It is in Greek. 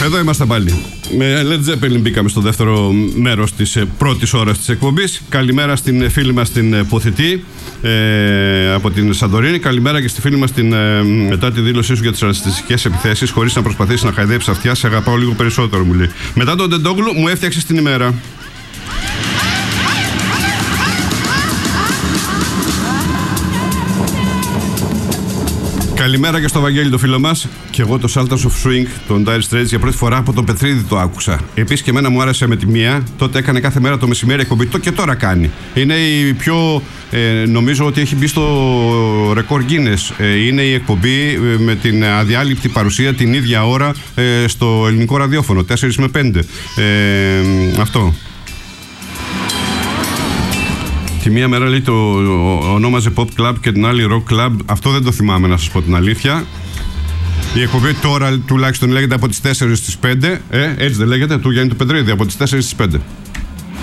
Εδώ είμαστε πάλι. Με Led Zeppelin μπήκαμε στο δεύτερο μέρος της πρώτης ώρας της εκπομπής. Καλημέρα στην φίλη μας την Ποθητή από την Σαντορίνη. Καλημέρα και στη φίλη μας μετά τη δήλωσή σου για τις ρατσιστικές επιθέσεις, χωρίς να προσπαθήσει να χαϊδέψει αυτιά. Σε αγαπάω λίγο περισσότερο, μου λέει. Μετά τον Τεντόγλου μου έφτιαξε την ημέρα. Καλημέρα και στο Βαγγέλη το φίλο μας. Και εγώ το Sultans of Swing, τον Dire Straits, για πρώτη φορά από τον Πετρίδη το άκουσα. Επίσης και εμένα μου άρεσε με τη μία. Τότε έκανε κάθε μέρα το μεσημέρι εκπομπή. Και τώρα κάνει. Είναι η πιο. Νομίζω ότι έχει μπει στο ρεκόρ Guinness. Είναι η εκπομπή με την αδιάλειπτη παρουσία την ίδια ώρα στο ελληνικό ραδιόφωνο. 4 με 5. Αυτό. Τη μία μέρα λέει το ονόμαζε Pop Club και την άλλη Rock Club. Αυτό δεν το θυμάμαι, να σας πω την αλήθεια. Η εκπομπή τώρα τουλάχιστον λέγεται από τις 4 στις 5. Έτσι δεν λέγεται, του Γιάννη του Πετρίδη, από τις 4 στις 5.